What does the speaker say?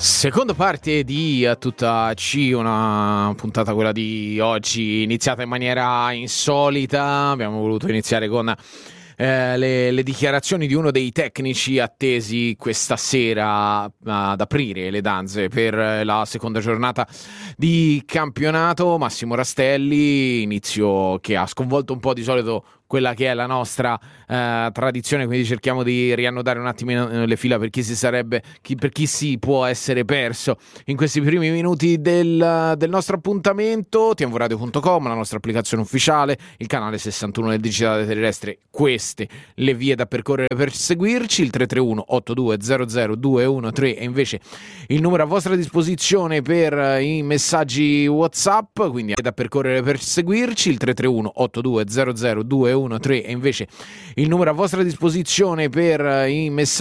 Seconda parte di A Tutta C, una puntata, quella di oggi, iniziata in maniera insolita. Abbiamo voluto iniziare con le dichiarazioni di uno dei tecnici attesi questa sera ad aprire le danze per la seconda giornata di campionato. Massimo Rastelli, inizio che ha sconvolto un po' di solito quella che è la nostra tradizione, quindi cerchiamo di riannodare un attimo le fila per chi per chi si può essere perso in questi primi minuti del nostro appuntamento. tvradio.com, la nostra applicazione ufficiale, il canale 61 del digitale terrestre, queste le vie da percorrere per seguirci, il 331 8200 213 e invece il numero a vostra disposizione per i messaggi WhatsApp, quindi da percorrere per seguirci, il 331 8200 213 e invece il numero a vostra disposizione per i messaggi